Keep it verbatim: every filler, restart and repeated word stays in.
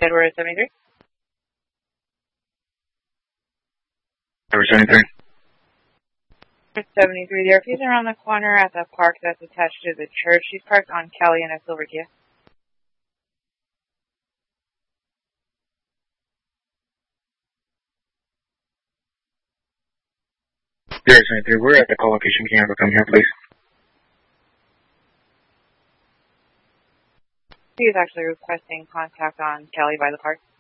Edward seventy-three. Edward seventy-three. seventy-three, the R P's around the corner at the park that's attached to the church. She's parked on Kelly in a silver Kia. Edward seventy-three, we're at the call location. Can you have her come here, please? She is actually requesting contact on Kelly by the park.